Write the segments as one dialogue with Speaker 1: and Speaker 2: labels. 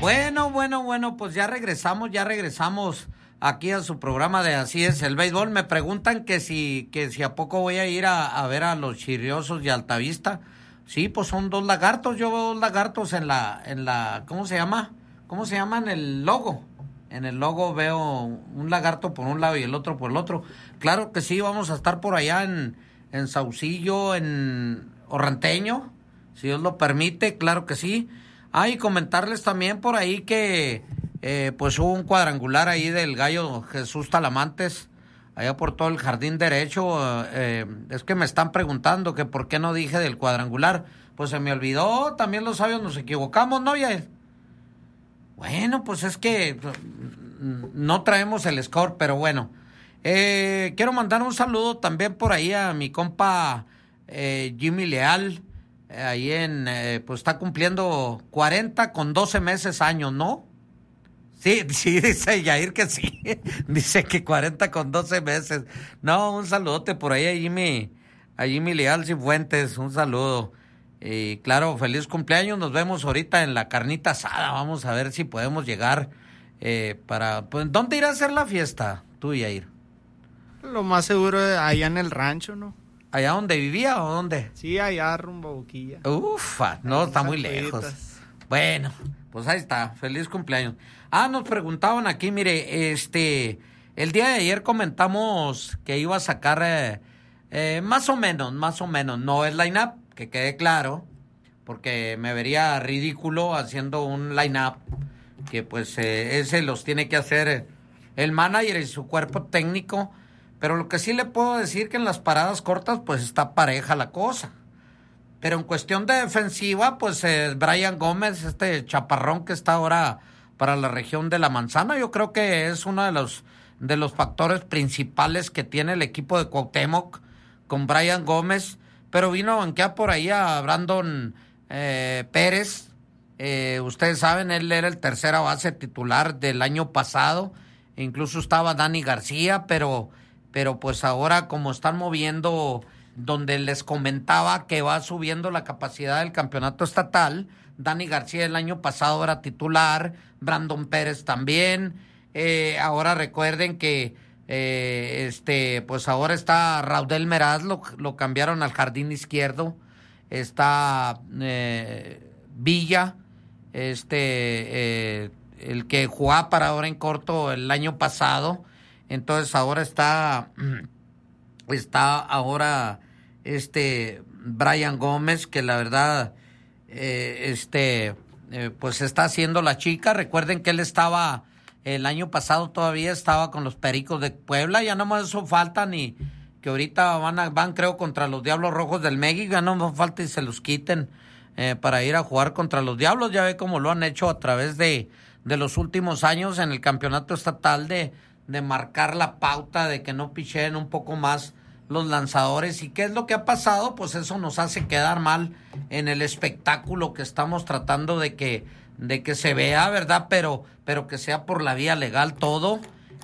Speaker 1: Bueno, pues ya regresamos aquí a su programa de Así es el Béisbol. Me preguntan que si a poco voy a ir a ver a los Chirriosos y Altavista. Sí, pues son dos lagartos, yo veo dos lagartos en la, ¿cómo se llama? ¿Cómo se llama en el logo? En el logo veo un lagarto por un lado y el otro por el otro. Claro que sí, vamos a estar por allá en Saucillo, en Orranteño, si Dios lo permite, claro que sí. Y comentarles también por ahí que pues hubo un cuadrangular ahí del gallo Jesús Talamantes, allá por todo el jardín derecho. Es que me están preguntando que por qué no dije del cuadrangular. Pues se me olvidó, también los sabios nos equivocamos, ¿no, Yael? Bueno, pues es que no traemos el score, pero bueno. Quiero mandar un saludo también por ahí a mi compa Jimmy Leal, ahí pues está cumpliendo 40 con 12 meses años, ¿no? Sí, dice Yair que sí. Dice que 40 con 12 meses. No, un saludote por ahí a Jimmy Leal Cifuentes, un saludo. Y claro, feliz cumpleaños. Nos vemos ahorita en la carnita asada. Vamos a ver si podemos llegar pues, ¿dónde irá a hacer la fiesta tú, Yair?
Speaker 2: Lo más seguro allá en el rancho, ¿no?
Speaker 1: ¿Allá donde vivía o dónde?
Speaker 2: Sí, allá rumbo a Boquilla.
Speaker 1: Ufa, no, está muy lejos. Bueno, pues ahí está, feliz cumpleaños. Nos preguntaban aquí, mire, el día de ayer comentamos que iba a sacar más o menos, no es line-up, que quede claro, porque me vería ridículo haciendo un line-up, que pues ese los tiene que hacer el manager y su cuerpo técnico, pero lo que sí le puedo decir que en las paradas cortas pues está pareja la cosa. Pero en cuestión de defensiva, pues Brian Gómez, este chaparrón que está ahora para la región de La Manzana, yo creo que es uno de los factores principales que tiene el equipo de Cuauhtémoc con Brian Gómez, pero vino a banquear por ahí a Brandon Pérez. Ustedes saben, él era el tercera base titular del año pasado, incluso estaba Dani García, pero pues ahora como están moviendo, donde les comentaba que va subiendo la capacidad del campeonato estatal, Dani García el año pasado era titular, Brandon Pérez también, ahora recuerden que pues ahora está Raudel Meraz, lo cambiaron al jardín izquierdo, está Villa, el que jugaba para ahora en corto el año pasado, entonces ahora está ahora Brian Gómez, que la verdad pues está haciendo la chica. Recuerden que él estaba el año pasado, todavía estaba con los Pericos de Puebla, ya no más eso falta, ni que ahorita van creo contra los Diablos Rojos del México, ya no más falta y se los quiten para ir a jugar contra los Diablos. Ya ve cómo lo han hecho a través de los últimos años en el campeonato estatal, de marcar la pauta, de que no picheen un poco más los lanzadores. ¿Y qué es lo que ha pasado? Pues eso nos hace quedar mal en el espectáculo que estamos tratando de que se vea, ¿verdad? Pero que sea por la vía legal todo.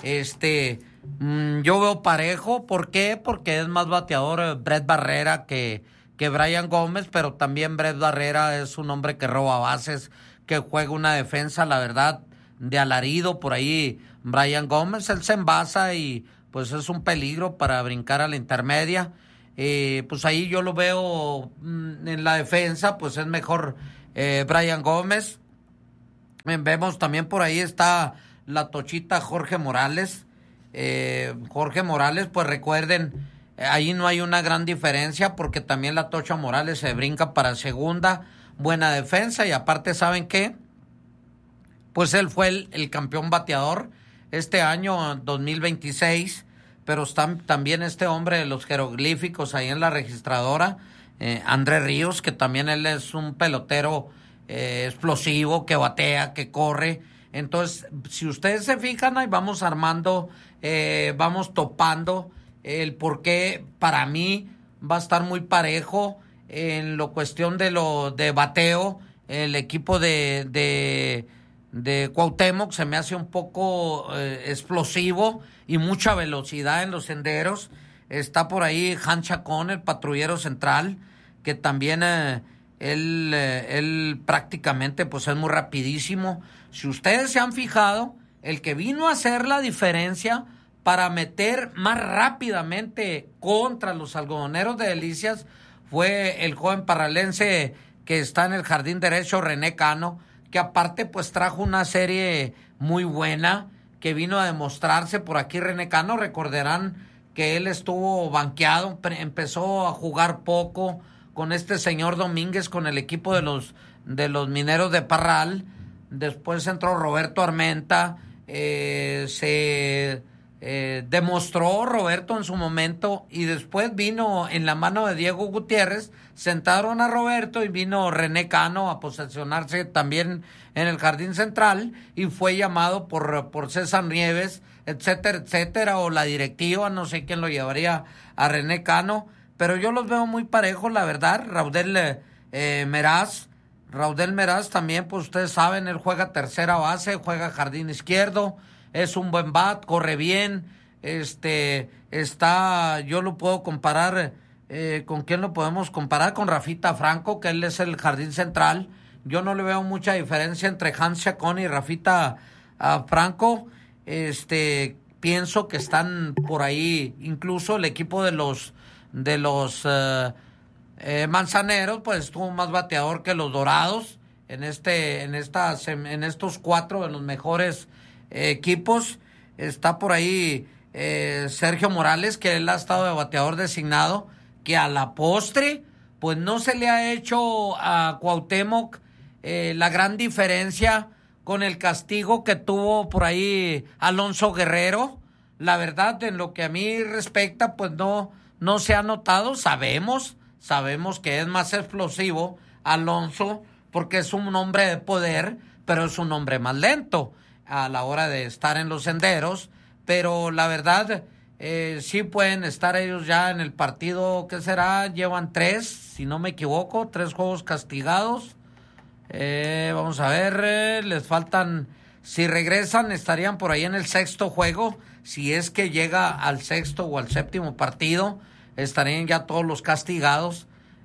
Speaker 1: Yo veo parejo. ¿Por qué? Porque es más bateador Brett Barrera que Brian Gómez, pero también Brett Barrera es un hombre que roba bases, que juega una defensa, la verdad, de alarido. Por ahí Brian Gómez, él se envasa y pues es un peligro para brincar a la intermedia. Pues ahí yo lo veo en la defensa, pues es mejor Brian Gómez. Vemos también por ahí está la tochita Jorge Morales. Jorge Morales, pues recuerden, ahí no hay una gran diferencia porque también la tocha Morales se brinca para segunda, buena defensa, y aparte, ¿saben qué? Pues él fue el campeón bateador este año 2026, pero está también este hombre de los jeroglíficos ahí en la registradora, Andrés Ríos, que también él es un pelotero explosivo, que batea, que corre. Entonces, si ustedes se fijan, ahí vamos armando, vamos topando el por qué para mí va a estar muy parejo en la cuestión de bateo. El equipo de Cuauhtémoc se me hace un poco explosivo y mucha velocidad en los senderos. Está por ahí Han Chacón, el patrullero central, que también Él prácticamente pues es muy rapidísimo. Si ustedes se han fijado, el que vino a hacer la diferencia para meter más rápidamente contra los algodoneros de Delicias fue el joven parralense que está en el jardín derecho, René Cano, que aparte pues trajo una serie muy buena, que vino a demostrarse por aquí. René Cano, recordarán que él estuvo banqueado, empezó a jugar poco con este señor Domínguez, con el equipo de los Mineros de Parral. Después entró Roberto Armenta, se demostró Roberto en su momento, y después vino en la mano de Diego Gutiérrez, sentaron a Roberto y vino René Cano a posesionarse también en el jardín central, y fue llamado por César Nieves, etcétera, etcétera, o la directiva, no sé quién lo llevaría a René Cano, pero yo los veo muy parejos, la verdad. Raudel Meraz también, pues ustedes saben, él juega tercera base, juega jardín izquierdo, es un buen bat, corre bien, yo lo puedo comparar, ¿con quién lo podemos comparar? Con Rafita Franco, que él es el jardín central. Yo no le veo mucha diferencia entre Hans Chacón y Rafita Franco. Pienso que están por ahí, incluso el equipo de los Manzaneros, pues estuvo más bateador que los Dorados en estos 4 de los mejores equipos. Está por ahí Sergio Morales, que él ha estado de bateador designado, que a la postre pues no se le ha hecho a Cuauhtémoc la gran diferencia con el castigo que tuvo por ahí Alonso Guerrero. La verdad, en lo que a mí respecta, pues no se ha notado. Sabemos que es más explosivo Alonso, porque es un hombre de poder, pero es un hombre más lento a la hora de estar en los senderos. Pero la verdad, sí pueden estar ellos ya en el partido. ¿Qué será? Llevan 3, si no me equivoco, 3 juegos castigados. Vamos a ver, les faltan, si regresan estarían por ahí en el 6º juego. Si es que llega al 6º o al 7º partido, estarían ya todos los castigados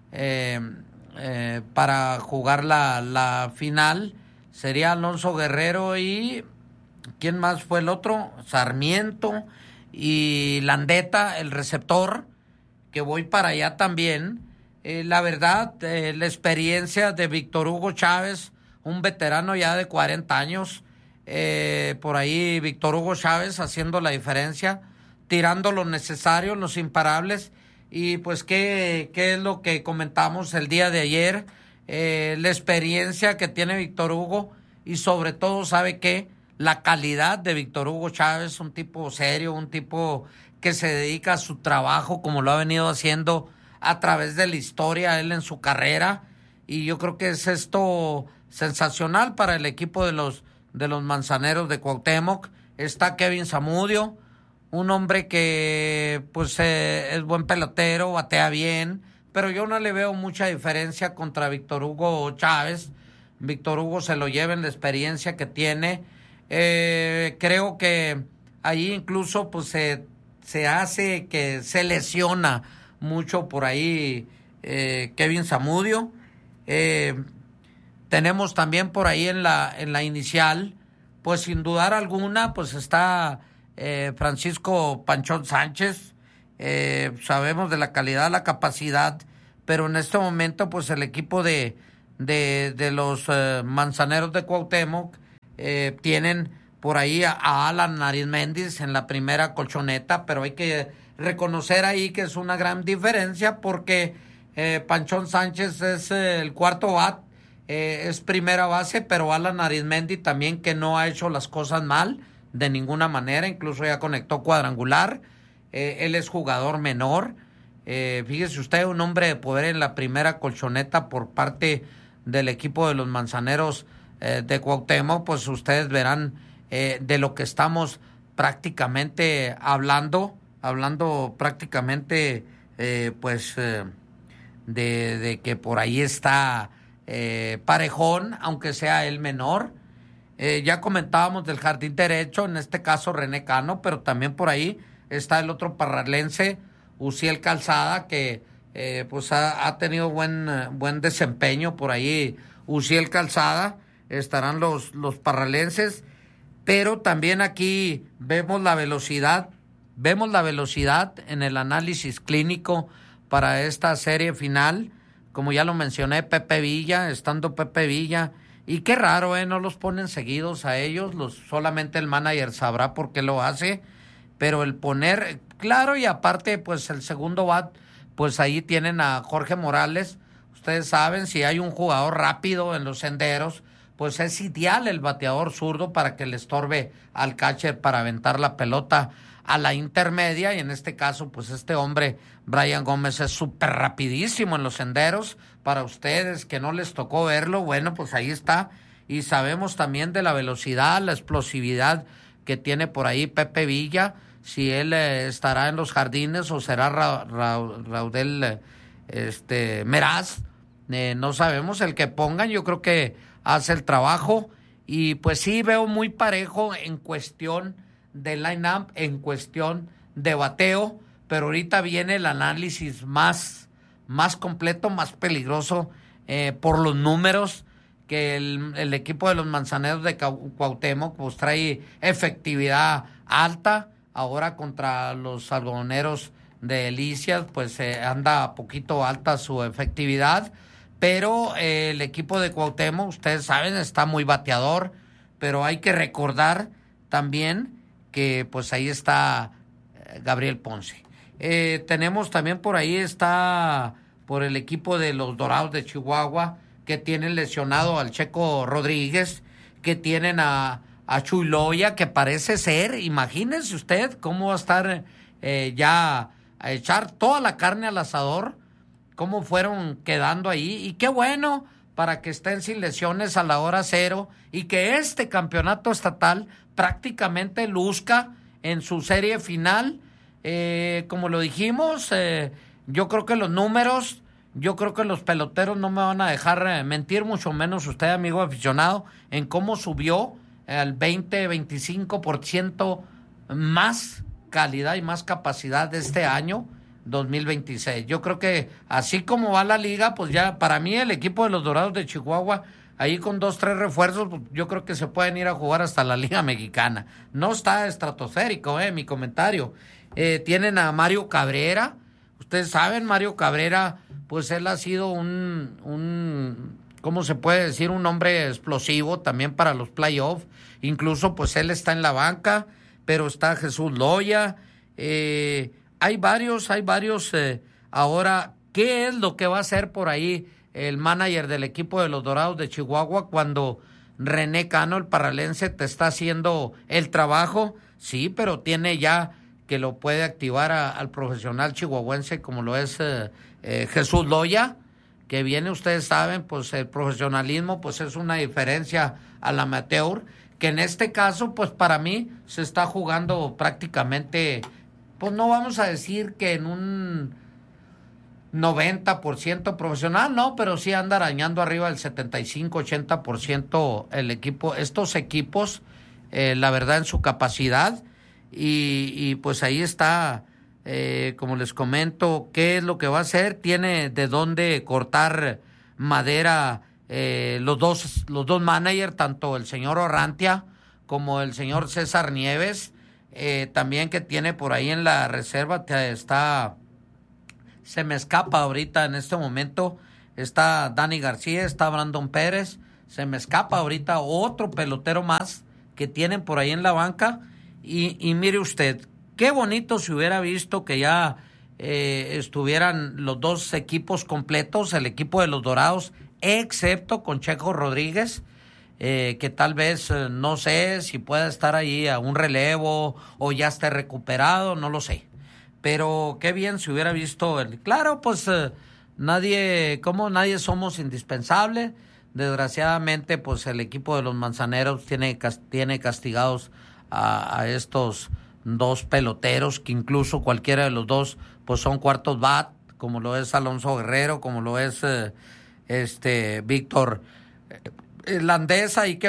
Speaker 1: para jugar la final. Sería Alonso Guerrero y ¿quién más fue el otro? Sarmiento y Landeta, el receptor, que voy para allá también. La verdad, la experiencia de Víctor Hugo Chávez, un veterano ya de 40 años, por ahí Víctor Hugo Chávez haciendo la diferencia, tirando lo necesario, los imparables. Y pues qué es lo que comentamos el día de ayer, la experiencia que tiene Víctor Hugo, y sobre todo, ¿sabe qué? La calidad de Víctor Hugo Chávez, un tipo serio, un tipo que se dedica a su trabajo como lo ha venido haciendo a través de la historia, él en su carrera, y yo creo que es esto sensacional para el equipo de los Manzaneros de Cuauhtémoc. Está Kevin Zamudio, un hombre que pues es buen pelotero, batea bien, pero yo no le veo mucha diferencia contra Víctor Hugo Chávez. Víctor Hugo se lo lleva en la experiencia que tiene. Creo que ahí incluso pues se hace que se lesiona mucho por ahí Kevin Zamudio. Tenemos también por ahí en la inicial, pues sin dudar alguna, pues está Francisco Panchón Sánchez. Sabemos de la calidad, la capacidad, pero en este momento pues el equipo de los Manzaneros de Cuauhtémoc tienen por ahí a Alan Arizmendi en la primera colchoneta, pero hay que reconocer ahí que es una gran diferencia, porque Panchón Sánchez es el cuarto bat, es primera base, pero Alan Arizmendi también, que no ha hecho las cosas mal de ninguna manera, incluso ya conectó cuadrangular. Él es jugador menor. Fíjese usted, un hombre de poder en la primera colchoneta por parte del equipo de los Manzaneros de Cuauhtémoc. Pues ustedes verán de lo que estamos prácticamente hablando prácticamente de que por ahí está parejón, aunque sea el menor. Ya comentábamos del jardín derecho, en este caso René Cano, pero también por ahí está el otro parralense, Uciel Calzada, que pues ha tenido buen desempeño por ahí. Uziel Calzada, estarán los parralenses, pero también aquí vemos la velocidad en el análisis clínico para esta serie final. Como ya lo mencioné, Pepe Villa, y qué raro, no los ponen seguidos a ellos, solamente el manager sabrá por qué lo hace, pero el poner, claro, y aparte, pues el segundo bat, pues ahí tienen a Jorge Morales. Ustedes saben, si hay un jugador rápido en los senderos, pues es ideal el bateador zurdo para que le estorbe al catcher para aventar la pelota a la intermedia, y en este caso, pues este hombre, Brian Gómez, es súper rapidísimo en los senderos. Para ustedes que no les tocó verlo, bueno, pues ahí está. Y sabemos también de la velocidad, la explosividad que tiene por ahí Pepe Villa, si él estará en los jardines o será Raudel Meraz, no sabemos. El que pongan, yo creo que hace el trabajo, y pues sí veo muy parejo en cuestión de line-up, en cuestión de bateo, pero ahorita viene el análisis más completo, más peligroso por los números, que el equipo de los Manzaneros de Cuauhtémoc pues trae efectividad alta. Ahora contra los algodoneros de Delicias pues anda poquito alta su efectividad, pero el equipo de Cuauhtémoc, ustedes saben, está muy bateador, pero hay que recordar también que pues ahí está Gabriel Ponce. Tenemos también por ahí, está por el equipo de los Dorados de Chihuahua, que tienen lesionado al Checo Rodríguez, que tienen a Chuy Loya, que parece ser, imagínense usted cómo va a estar ya a echar toda la carne al asador, cómo fueron quedando ahí, y qué bueno para que estén sin lesiones a la hora cero, y que este campeonato estatal prácticamente luzca en su serie final. Como lo dijimos, yo creo que los números, yo creo que los peloteros no me van a dejar mentir, mucho menos usted, amigo aficionado, en cómo subió al 20-25% más calidad y más capacidad de este año 2026. Yo creo que así como va la liga, pues ya para mí el equipo de los Dorados de Chihuahua, ahí con 2-3 refuerzos, pues yo creo que se pueden ir a jugar hasta la Liga Mexicana. No está estratosférico, mi comentario. Tienen a Mario Cabrera. Ustedes saben, Mario Cabrera, pues él ha sido ¿cómo se puede decir? Un hombre explosivo también para los playoffs. Incluso, pues él está en la banca, pero está Jesús Loya. Hay varios. Ahora, ¿qué es lo que va a hacer por ahí el manager del equipo de los Dorados de Chihuahua cuando René Cano, el parralense, te está haciendo el trabajo? Sí, pero tiene ya que lo puede activar al profesional chihuahuense como lo es Jesús Loya, que viene, ustedes saben, pues el profesionalismo pues es una diferencia al amateur, que en este caso pues para mí se está jugando prácticamente, pues no vamos a decir que en un 90% profesional, no, pero sí anda arañando arriba del 75-80% el equipo, estos equipos, la verdad, en su capacidad, y pues ahí está, como les comento, qué es lo que va a hacer. Tiene de dónde cortar madera los dos managers, tanto el señor Orrantia como el señor César Nieves, también, que tiene por ahí en la reserva, se me escapa ahorita en este momento, está Dani García, está Brandon Pérez, se me escapa ahorita otro pelotero más que tienen por ahí en la banca, y mire usted, qué bonito se hubiera visto que ya estuvieran los dos equipos completos, el equipo de los Dorados, excepto con Checo Rodríguez, que tal vez, no sé si pueda estar ahí a un relevo o ya esté recuperado, no lo sé. Pero qué bien se hubiera visto claro, pues nadie somos indispensables. Desgraciadamente, pues el equipo de los Manzaneros tiene castigados a estos dos peloteros, que incluso cualquiera de los dos pues son cuartos bat, como lo es Alonso Guerrero, como lo es Víctor Landeta, y qué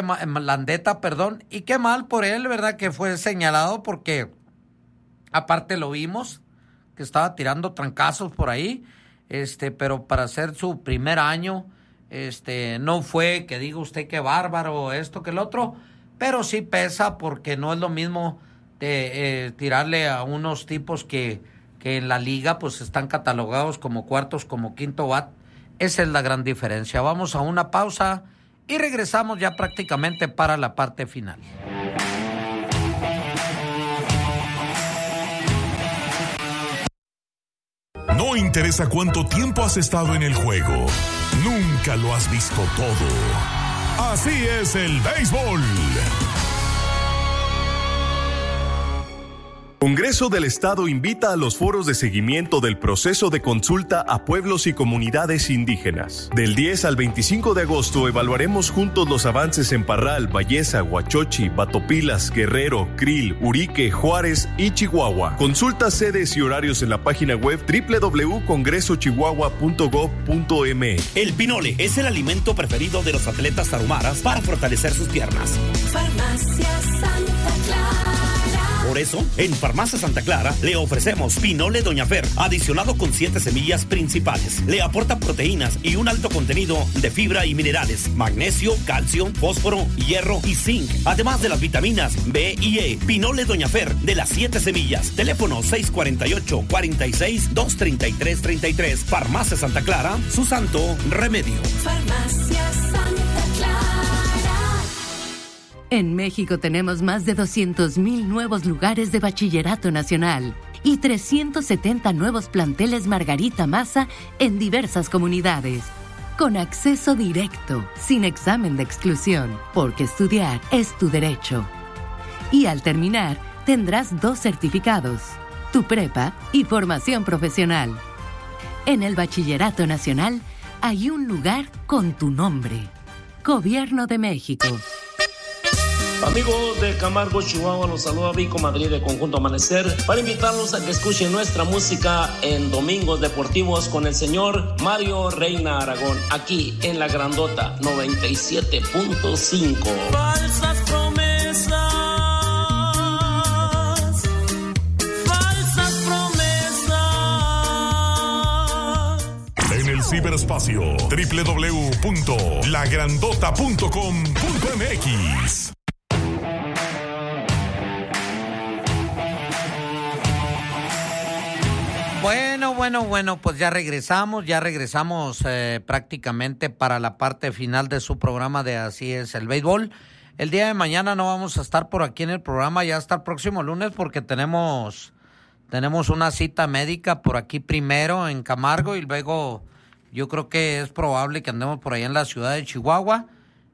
Speaker 1: mal por él, ¿verdad? Que fue señalado, porque aparte lo vimos que estaba tirando trancazos por ahí. pero para hacer su primer año, no fue que diga usted que bárbaro, esto que el otro, pero sí pesa porque no es lo mismo tirarle a unos tipos que en la liga pues están catalogados como cuartos, como quinto bat. Esa es la gran diferencia. Vamos a una pausa y regresamos ya prácticamente para la parte final.
Speaker 3: No interesa cuánto tiempo has estado en el juego, nunca lo has visto todo. Así es el béisbol.
Speaker 4: Congreso del Estado invita a los foros de seguimiento del proceso de consulta a pueblos y comunidades indígenas. Del 10 al 25 de agosto evaluaremos juntos los avances en Parral, Valleza, Huachochi, Batopilas, Guerrero, Krill, Urique, Juárez y Chihuahua. Consulta sedes y horarios en la página web www.congresochihuahua.gov.mx.
Speaker 5: El pinole es el alimento preferido de los atletas tarahumaras para fortalecer sus piernas.
Speaker 6: Farmacia Santa Clara.
Speaker 5: Por eso, en Farmacia Santa Clara le ofrecemos Pinole Doña Fer, adicionado con 7 semillas principales. Le aporta proteínas y un alto contenido de fibra y minerales, magnesio, calcio, fósforo, hierro y zinc, además de las vitaminas B y E. Pinole Doña Fer, de las 7 semillas. Teléfono 648-46-233-33. Farmacia Santa Clara, su santo remedio.
Speaker 6: Farmacia Santa Clara.
Speaker 7: En México tenemos más de 200,000 nuevos lugares de bachillerato nacional y 370 nuevos planteles Margarita Maza en diversas comunidades. Con acceso directo, sin examen de exclusión, porque estudiar es tu derecho. Y al terminar, tendrás 2 certificados, tu prepa y formación profesional. En el Bachillerato Nacional hay un lugar con tu nombre. Gobierno de México.
Speaker 8: Amigos de Camargo, Chihuahua, los saluda Vico Madrid de Conjunto Amanecer para invitarlos a que escuchen nuestra música en Domingos Deportivos con el señor Mario Reina Aragón, aquí en La Grandota 97.5.
Speaker 6: Falsas promesas, falsas promesas.
Speaker 3: En el ciberespacio, www.lagrandota.com.mx.
Speaker 1: Bueno, pues ya regresamos prácticamente para la parte final de su programa de Así es el Béisbol. El día de mañana no vamos a estar por aquí en el programa, ya hasta el próximo lunes porque tenemos una cita médica por aquí primero en Camargo y luego yo creo que es probable que andemos por allá en la ciudad de Chihuahua.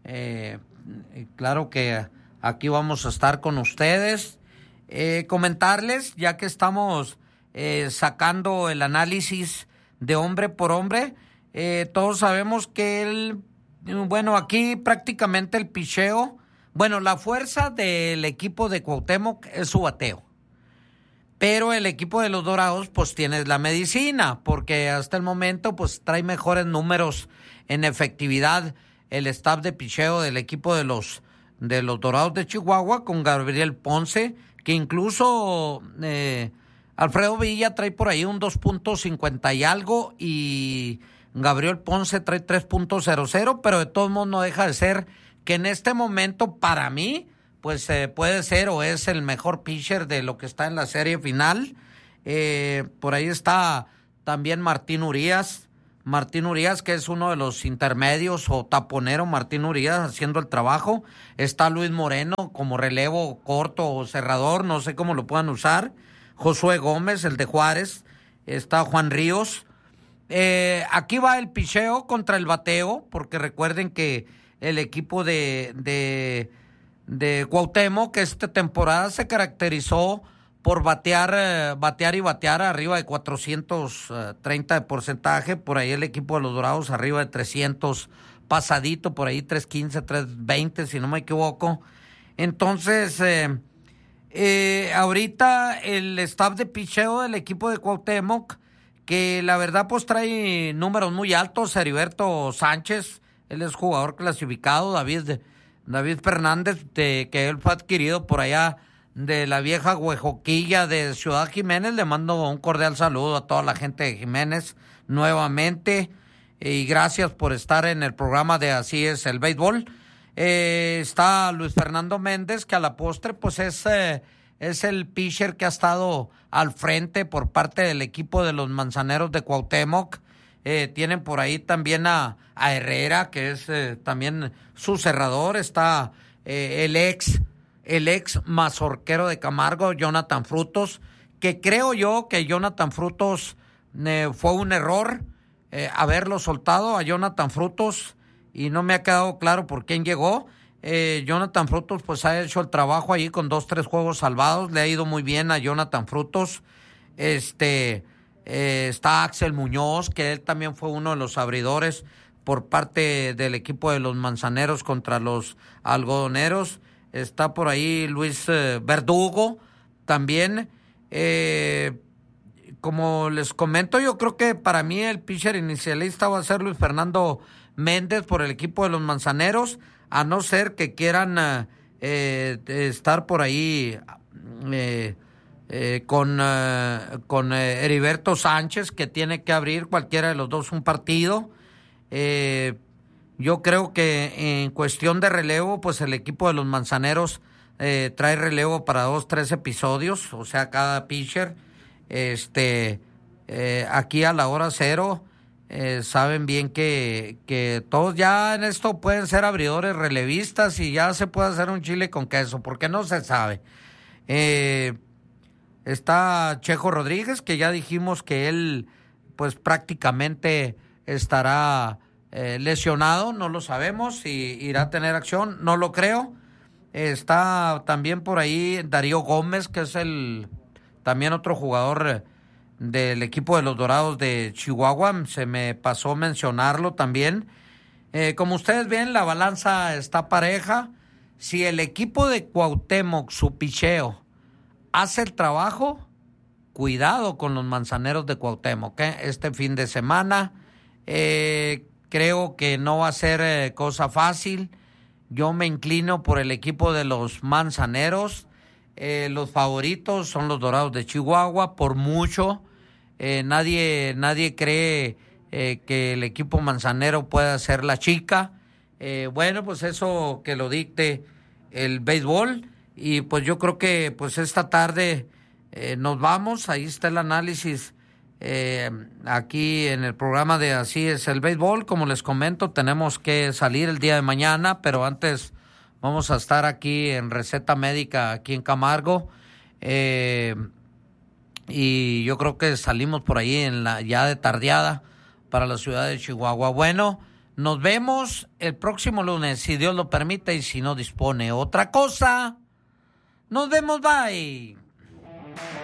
Speaker 1: Claro que aquí vamos a estar con ustedes. Comentarles, ya que estamos sacando el análisis de hombre por hombre, todos sabemos que aquí prácticamente el picheo, la fuerza del equipo de Cuauhtémoc es su bateo, pero el equipo de los Dorados pues tiene la medicina, porque hasta el momento pues trae mejores números en efectividad el staff de picheo del equipo de los Dorados de Chihuahua, con Gabriel Ponce, que incluso Alfredo Villa trae por ahí un 2.50 y algo, y Gabriel Ponce trae 3.00, pero de todos modos no deja de ser que en este momento para mí pues puede ser o es el mejor pitcher de lo que está en la serie final. Por ahí está también Martín Urías, que es uno de los intermedios, o taponero Martín Urías haciendo el trabajo. Está Luis Moreno como relevo corto o cerrador, no sé cómo lo puedan usar. Josué Gómez, el de Juárez. Está Juan Ríos. Aquí va el picheo contra el bateo, porque recuerden que el equipo de Cuauhtémoc que esta temporada se caracterizó por batear arriba de 430 de porcentaje. Por ahí el equipo de los Dorados arriba de 300 pasadito, por ahí 315, 320 si no me equivoco. Entonces ahorita el staff de picheo del equipo de Cuauhtémoc, que la verdad pues trae números muy altos. Heriberto Sánchez, él es jugador clasificado. David Fernández, que él fue adquirido por allá de la vieja Huejoquilla de Ciudad Jiménez. Le mando un cordial saludo a toda la gente de Jiménez, nuevamente. Y gracias por estar en el programa de Así es el Béisbol. Está Luis Fernando Méndez, que a la postre pues es el pitcher que ha estado al frente por parte del equipo de los Manzaneros de Cuauhtémoc. Tienen por ahí también a Herrera, que es también su cerrador. Está el ex mazorquero de Camargo, Jonathan Frutos, que creo yo que Jonathan Frutos fue un error haberlo soltado a Jonathan Frutos, y no me ha quedado claro por quién llegó. Jonathan Frutos pues ha hecho el trabajo ahí con 2-3 juegos salvados, le ha ido muy bien a Jonathan Frutos. Está Axel Muñoz, que él también fue uno de los abridores por parte del equipo de los Manzaneros contra los Algodoneros. Está por ahí Luis Verdugo también. Como les comento, yo creo que para mí el pitcher inicialista va a ser Luis Fernando Méndez por el equipo de los Manzaneros, a no ser que quieran estar por ahí con Heriberto Sánchez, que tiene que abrir cualquiera de los dos un partido. Yo creo que en cuestión de relevo, pues el equipo de los Manzaneros trae relevo para 2-3 episodios, o sea, cada pitcher. Aquí a la hora cero, saben bien que todos ya en esto pueden ser abridores relevistas y ya se puede hacer un chile con queso, porque no se sabe. Está Chejo Rodríguez, que ya dijimos que él pues prácticamente estará lesionado, no lo sabemos si irá a tener acción, no lo creo. Está también por ahí Darío Gómez, que es también otro jugador del equipo de los Dorados de Chihuahua, se me pasó mencionarlo también. Como ustedes ven, la balanza está pareja. Si el equipo de Cuauhtémoc, su picheo, hace el trabajo, cuidado con los Manzaneros de Cuauhtémoc, este fin de semana. Creo que no va a ser cosa fácil. Yo me inclino por el equipo de los Manzaneros. Los favoritos son los Dorados de Chihuahua, por mucho. Nadie cree que el equipo manzanero pueda ser la chica. Bueno, pues eso que lo dicte el béisbol. Y pues yo creo que pues esta tarde nos vamos. Ahí está el análisis aquí en el programa de Así es el Béisbol. Como les comento, tenemos que salir el día de mañana, pero antes vamos a estar aquí en Receta Médica, aquí en Camargo. Y yo creo que salimos por ahí ya de tardeada para la ciudad de Chihuahua. Bueno, nos vemos el próximo lunes, si Dios lo permite y si no dispone otra cosa. Nos vemos, bye.